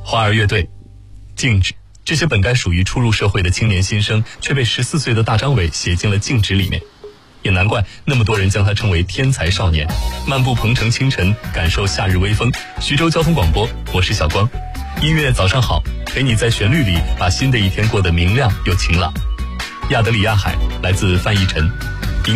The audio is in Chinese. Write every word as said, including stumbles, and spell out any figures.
花儿乐队、静止，这些本该属于初入社会的青年新生，却被十四岁的大张伟写进了静止里面。也难怪那么多人将他称为天才少年。漫步鹏城清晨，感受夏日微风。徐州交通广播，我是小光。音乐早上好，陪你在旋律里把新的一天过得明亮又晴朗。亚德里亚海来自范逸臣。